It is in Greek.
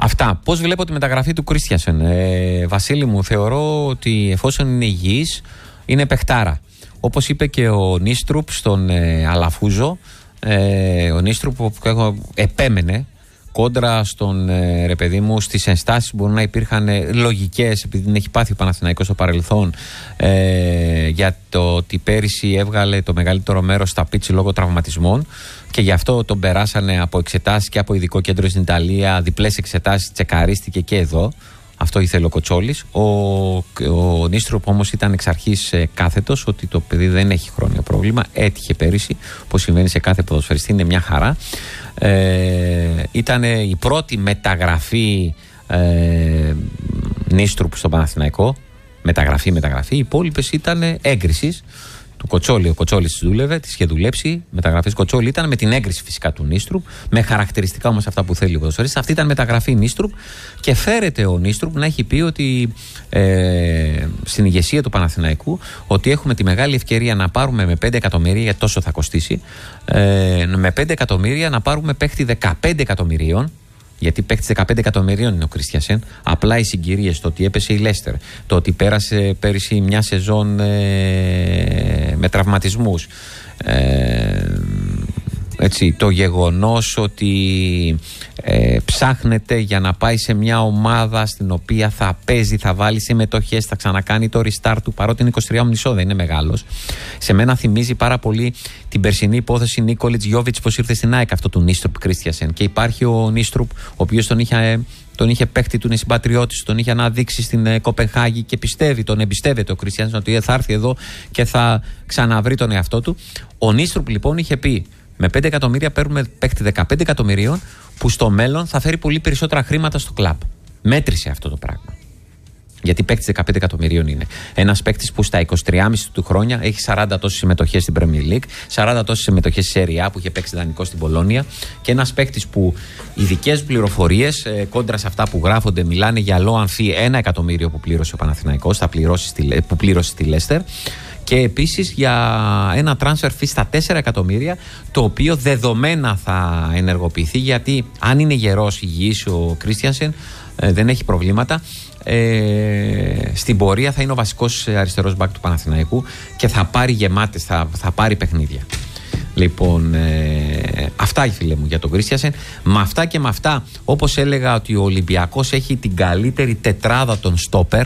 Αυτά. Πώς βλέπω τη μεταγραφή του Κρίστιανσεν? Βασίλη μου, θεωρώ ότι εφόσον είναι υγιής, είναι παιχτάρα. Όπως είπε και ο Νίστρουπ στον Αλαφούζο, ο Νίστρουπ που επέμενε κόντρα στον ρε παιδί μου στις ενστάσεις που μπορούν να υπήρχαν λογικές, επειδή την έχει πάθει ο Παναθηναϊκός στο παρελθόν, για το ότι πέρυσι έβγαλε το μεγαλύτερο μέρος στα πίτσι λόγω τραυματισμών και γι' αυτό τον περάσανε από εξετάσεις και από ειδικό κέντρο στην Ιταλία, διπλές εξετάσεις, τσεκαρίστηκε και εδώ. Αυτό ήθελε ο Κοτσόλης. Ο Νίστρουπ όμως ήταν εξ αρχής κάθετος ότι το παιδί δεν έχει χρόνιο πρόβλημα. Έτυχε πέρυσι, όπως συμβαίνει σε κάθε ποδοσφαιριστή, είναι μια χαρά. Ήταν η πρώτη μεταγραφή Νίστρουπ στο Παναθηναϊκό. Μεταγραφή. Οι υπόλοιπες ήταν έγκρισης του Κοτσόλη. Ο Κοτσόλης τις δούλευε, τις είχε δουλέψει. Μεταγραφής Κοτσόλη ήταν με την έγκριση φυσικά του Νίστρουπ, με χαρακτηριστικά όμως αυτά που θέλει ο ποδοσφαιριστής. Αυτή ήταν μεταγραφή Νίστρουπ και φέρεται ο Νίστρουπ να έχει πει ότι στην ηγεσία του Παναθηναϊκού ότι έχουμε τη μεγάλη ευκαιρία να πάρουμε με 5 εκατομμύρια, γιατί τόσο θα κοστίσει, με 5 εκατομμύρια να πάρουμε παίχτη 15 εκατομμυρίων. Γιατί παίκτη 15 εκατομμυρίων είναι ο Κρίστιανσεν. Απλά οι συγκυρίες, το ότι έπεσε η Λέστερ, το ότι πέρασε πέρυσι μια σεζόν με τραυματισμούς, έτσι, το γεγονός ότι ψάχνεται για να πάει σε μια ομάδα στην οποία θα παίζει, θα βάλει συμμετοχές, θα ξανακάνει το restart του, παρότι είναι 23,5, δεν είναι μεγάλος. Σε μένα θυμίζει πάρα πολύ την περσινή υπόθεση Νίκολιτς Γιόβιτς, πως ήρθε στην ΑΕΚ, αυτό του Νίστρουπ Κρίστιανσεν. Και υπάρχει ο Νίστρουπ, ο οποίος τον είχε παίχτη του, είναι συμπατριώτης, τον είχε αναδείξει στην Κοπενχάγη και τον εμπιστεύεται ο Κρίστιανσεν ότι θα έρθει εδώ και θα ξαναβρει τον εαυτό του. Ο Νίστρουπ λοιπόν είχε πει: με 5 εκατομμύρια παίρνουμε παίκτη 15 εκατομμυρίων που στο μέλλον θα φέρει πολύ περισσότερα χρήματα στο κλαμπ. Μέτρησε αυτό το πράγμα. Γιατί παίκτη 15 εκατομμυρίων είναι ένας παίκτης που στα 23,5 του χρόνια έχει 40 τόσες συμμετοχές στην Premier League, 40 τόσες συμμετοχές στη Serie A που είχε παίξει δανεικό στην Πολόνια, και ένας παίκτης που ειδικές πληροφορίες κόντρα σε αυτά που γράφονται μιλάνε για low fee 1 εκατομμύριο που πλήρωσε ο Παναθηναϊκός, που πλήρωσε στη Λέστερ. Και επίσης για ένα transfer fee στα 4 εκατομμύρια, το οποίο δεδομένα θα ενεργοποιηθεί, γιατί αν είναι γερός, υγιής ο Κρίστιανσεν, δεν έχει προβλήματα, στην πορεία θα είναι ο βασικός αριστερός μπακ του Παναθηναϊκού και θα πάρει γεμάτες, θα πάρει παιχνίδια. Λοιπόν, αυτά, φίλε μου, για τον Κρίστιανσεν. Με αυτά και με αυτά, όπως έλεγα ότι ο Ολυμπιακός έχει την καλύτερη τετράδα των στόπερ,